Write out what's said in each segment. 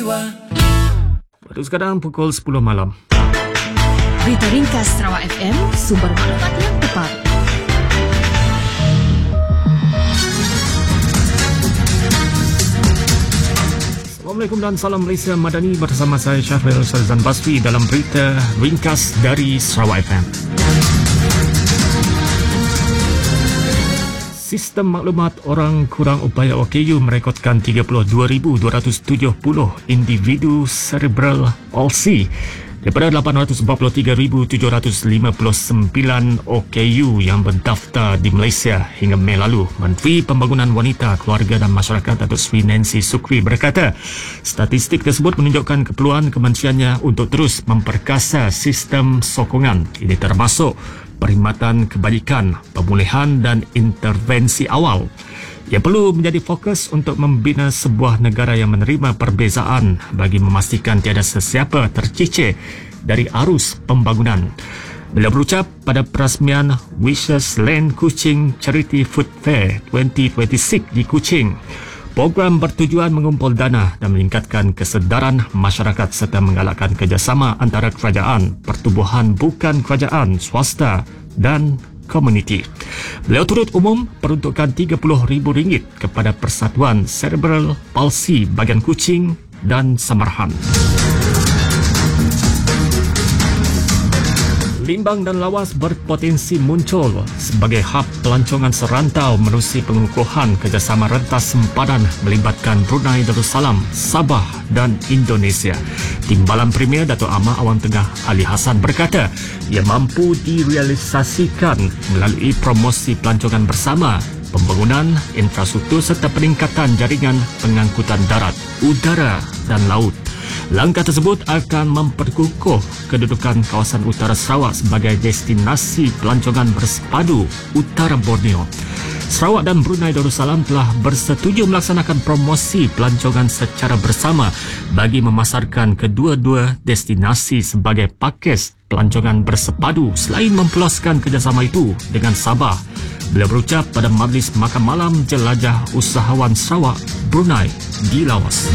Baru sekarang pukul 10 malam. Berita ringkas Sarawak FM, sumber maklumat yang tepat. Assalamualaikum dan salam Malaysia Madani, bersama saya Syahril Syazan Basri dalam berita ringkas dari Sarawak FM. Sistem maklumat orang kurang upaya OKU merekodkan 32,270 individu cerebral palsy daripada 843,759 OKU yang berdaftar di Malaysia hingga Mei lalu. Menteri Pembangunan Wanita, Keluarga dan Masyarakat Datuk Seri Nancy Sukri berkata, statistik tersebut menunjukkan keperluan kementeriannya untuk terus memperkasa sistem sokongan. Ini termasuk perkhidmatan kebajikan, pemulihan dan intervensi awal. Ia perlu menjadi fokus untuk membina sebuah negara yang menerima perbezaan bagi memastikan tiada sesiapa tercicir dari arus pembangunan. Beliau berucap pada perasmian Wishes Land Kuching Charity Food Fair 2026 di Kuching. Program bertujuan mengumpul dana dan meningkatkan kesedaran masyarakat serta menggalakkan kerjasama antara kerajaan, pertubuhan bukan kerajaan, swasta dan komuniti. Beliau turut umum peruntukan RM30,000 kepada Persatuan Cerebral Palsy bahagian Kuching dan Samarahan. Limbang dan lawas berpotensi muncul sebagai hub pelancongan serantau menerusi pengukuhan kerjasama rentas sempadan melibatkan Brunei Darussalam, Sabah dan Indonesia. Timbalan Premier Dato' Amar Awang Tengah Ali Hassan berkata ia mampu direalisasikan melalui promosi pelancongan bersama, pembangunan infrastruktur serta peningkatan jaringan pengangkutan darat, udara dan laut. Langkah tersebut akan memperkukuh kedudukan kawasan utara Sarawak sebagai destinasi pelancongan bersepadu utara Borneo. Sarawak dan Brunei Darussalam telah bersetuju melaksanakan promosi pelancongan secara bersama bagi memasarkan kedua-dua destinasi sebagai pakej pelancongan bersepadu selain mempeluaskan kerjasama itu dengan Sabah. Beliau berucap pada Majlis Makan Malam Jelajah Usahawan Sarawak, Brunei di Laos.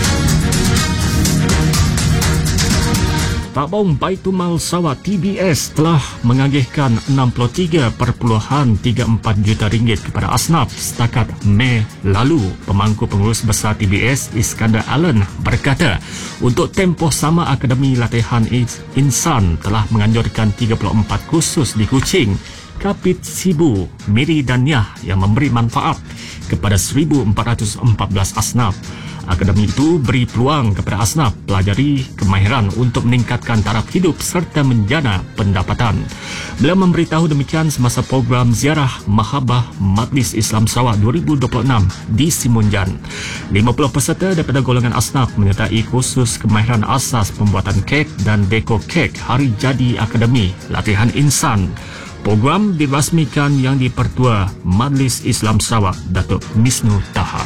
Tabung Baitumal Sarawak TBS telah mengagihkan RM63.34 juta kepada Asnaf setakat Mei lalu. Pemangku pengurus besar TBS Iskandar Allen berkata, untuk tempoh sama Akademi Latihan Insan telah menganjurkan 34 kursus di Kuching, Kapit, Sibu, Miri dan Nyah yang memberi manfaat kepada 1,414 asnaf. Akademi itu beri peluang kepada asnaf pelajari kemahiran untuk meningkatkan taraf hidup serta menjana pendapatan. Beliau memberitahu demikian semasa program Ziarah Mahabah Majlis Islam Sarawak 2026 di Simunjan. 50 peserta daripada golongan asnaf menyertai kursus kemahiran asas pembuatan kek dan dekor kek Hari Jadi Akademi Latihan Insan. Program dirasmikan Yang di-Pertua Majlis Islam Sarawak Datuk Misnu Taha.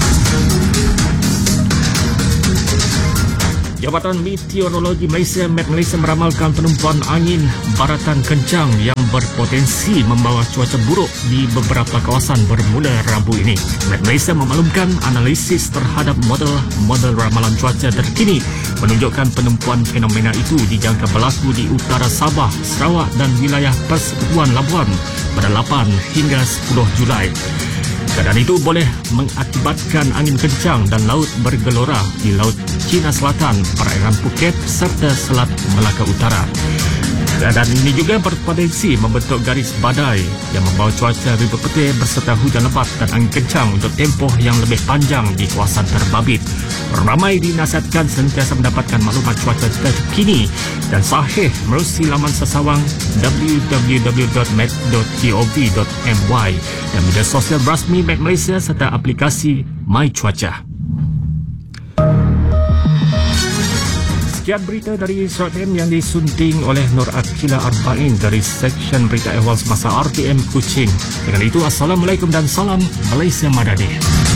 Jabatan Meteorologi Malaysia Met Malaysia meramalkan penumpuan angin baratan kencang yang berpotensi membawa cuaca buruk di beberapa kawasan bermula Rabu ini. Met Malaysia memaklumkan analisis terhadap model ramalan cuaca terkini menunjukkan penumpuan fenomena itu dijangka berlaku di utara Sabah, Sarawak dan wilayah Persekutuan Labuan pada 8 hingga 10 Julai. Keadaan itu boleh mengakibatkan angin kencang dan laut bergelora di Laut Cina Selatan, perairan Phuket serta Selat Melaka Utara. Keadaan ini juga berpotensi membentuk garis badai yang membawa cuaca ribu petir berserta hujan lebat dan angin kencang untuk tempoh yang lebih panjang di kawasan terbabit. Ramai dinasihatkan sentiasa mendapatkan maklumat cuaca terkini dan sahih melalui laman sesawang www.met.gov.my dan media sosial rasmi Met Malaysia serta aplikasi My Cuaca. Sekian berita dari Sarawak FM yang disunting oleh Nur Akila Arba'in dari Seksyen Berita Ehwal Semasa RTM Kuching. Dengan itu, Assalamualaikum dan salam Malaysia Madani.